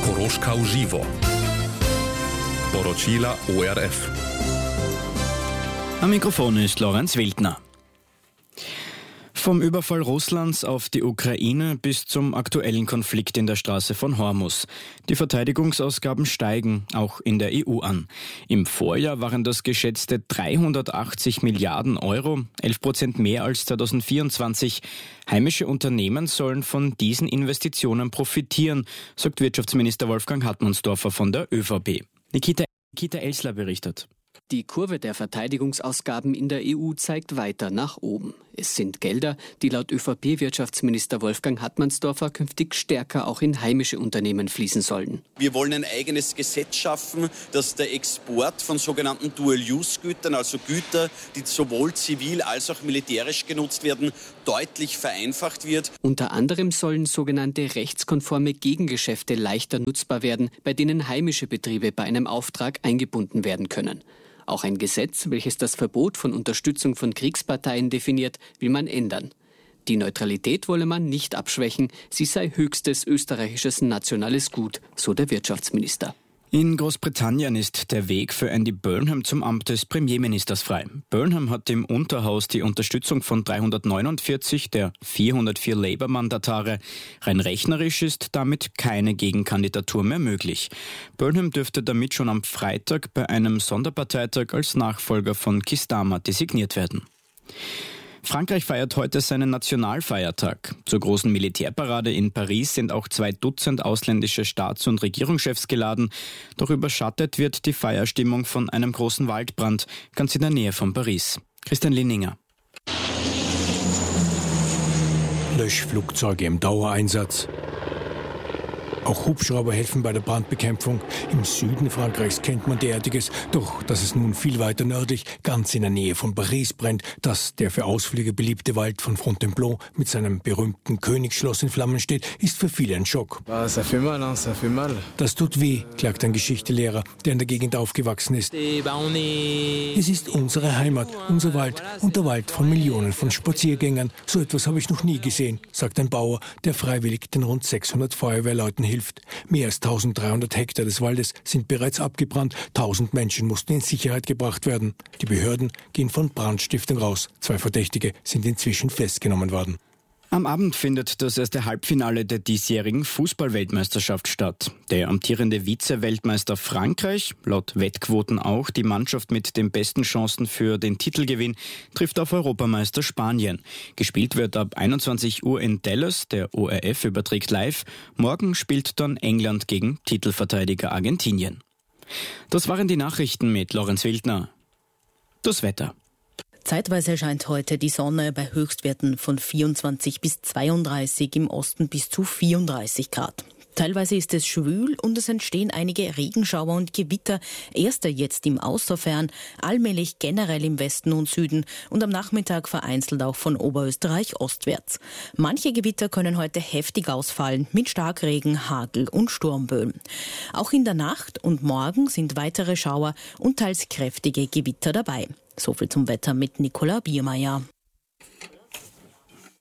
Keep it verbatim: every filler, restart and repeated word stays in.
Koroška v živo. Poročila O R F. Am Mikrofon ist Lorenz Wildner. Vom Überfall Russlands auf die Ukraine bis zum aktuellen Konflikt in der Straße von Hormuz. Die Verteidigungsausgaben steigen auch in der E U an. Im Vorjahr waren das geschätzte dreihundertachtzig Milliarden Euro, elf Prozent mehr als zweitausendvierundzwanzig. Heimische Unternehmen sollen von diesen Investitionen profitieren, sagt Wirtschaftsminister Wolfgang Hartmannsdorfer von der Ö V P. Nikita, Nikita Elsler berichtet. Die Kurve der Verteidigungsausgaben in der E U zeigt weiter nach oben. Es sind Gelder, die laut Ö V P-Wirtschaftsminister Wolfgang Hartmannsdorfer künftig stärker auch in heimische Unternehmen fließen sollen. Wir wollen ein eigenes Gesetz schaffen, dass der Export von sogenannten Dual-Use-Gütern, also Güter, die sowohl zivil als auch militärisch genutzt werden, deutlich vereinfacht wird. Unter anderem sollen sogenannte rechtskonforme Gegengeschäfte leichter nutzbar werden, bei denen heimische Betriebe bei einem Auftrag eingebunden werden können. Auch ein Gesetz, welches das Verbot von Unterstützung von Kriegsparteien definiert, will man ändern. Die Neutralität wolle man nicht abschwächen, sie sei höchstes österreichisches nationales Gut, so der Wirtschaftsminister. In Großbritannien ist der Weg für Andy Burnham zum Amt des Premierministers frei. Burnham hat im Unterhaus die Unterstützung von dreihundertneunundvierzig der vierhundertvier Labour-Mandatare. Rein rechnerisch ist damit keine Gegenkandidatur mehr möglich. Burnham dürfte damit schon am Freitag bei einem Sonderparteitag als Nachfolger von Keir Starmer designiert werden. Frankreich feiert heute seinen Nationalfeiertag. Zur großen Militärparade in Paris sind auch zwei Dutzend ausländische Staats- und Regierungschefs geladen. Doch überschattet wird die Feierstimmung von einem großen Waldbrand, ganz in der Nähe von Paris. Christian Linninger. Löschflugzeuge im Dauereinsatz. Auch Hubschrauber helfen bei der Brandbekämpfung. Im Süden Frankreichs kennt man derartiges, doch dass es nun viel weiter nördlich, ganz in der Nähe von Paris brennt, dass der für Ausflüge beliebte Wald von Fontainebleau mit seinem berühmten Königsschloss in Flammen steht, ist für viele ein Schock. Das tut weh, klagt ein Geschichtslehrer, der in der Gegend aufgewachsen ist. Es ist unsere Heimat, unser Wald und der Wald von Millionen von Spaziergängern. So etwas habe ich noch nie gesehen, sagt ein Bauer, der freiwillig den rund sechshundert Feuerwehrleuten hilft. Mehr als eintausenddreihundert Hektar des Waldes sind bereits abgebrannt. tausend Menschen mussten in Sicherheit gebracht werden. Die Behörden gehen von Brandstiftung aus. Zwei Verdächtige sind inzwischen festgenommen worden. Am Abend findet das erste Halbfinale der diesjährigen Fußball-Weltmeisterschaft statt. Der amtierende Vize-Weltmeister Frankreich, laut Wettquoten auch die Mannschaft mit den besten Chancen für den Titelgewinn, trifft auf Europameister Spanien. Gespielt wird ab einundzwanzig Uhr in Dallas, der O R F überträgt live. Morgen spielt dann England gegen Titelverteidiger Argentinien. Das waren die Nachrichten mit Lorenz Wildner. Das Wetter. Zeitweise scheint heute die Sonne bei Höchstwerten von vierundzwanzig bis zweiunddreißig, im Osten bis zu vierunddreißig Grad. Teilweise ist es schwül und es entstehen einige Regenschauer und Gewitter, erster jetzt im Außerfern, allmählich generell im Westen und Süden und am Nachmittag vereinzelt auch von Oberösterreich ostwärts. Manche Gewitter können heute heftig ausfallen, mit Starkregen, Hagel und Sturmböen. Auch in der Nacht und morgen sind weitere Schauer und teils kräftige Gewitter dabei. So viel zum Wetter mit Nicola Biermeier.